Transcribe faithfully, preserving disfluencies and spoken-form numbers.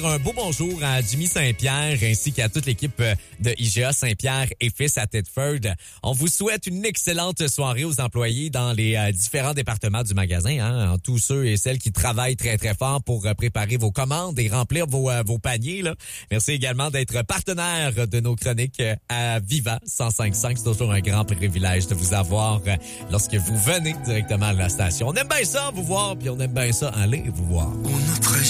Un beau bonjour à Jimmy Saint-Pierre ainsi qu'à toute l'équipe de I G A Saint-Pierre et Fils à Thetford. On vous souhaite une excellente soirée aux employés dans les euh, différents départements du magasin, hein, tous ceux et celles qui travaillent très très fort pour euh, préparer vos commandes et remplir vos euh, vos paniers là. Merci également d'être partenaire de nos chroniques euh, à Viva cent cinq virgule cinq. C'est toujours un grand privilège de vous avoir euh, lorsque vous venez directement à la station. On aime bien ça vous voir, puis on aime bien ça aller vous voir. On a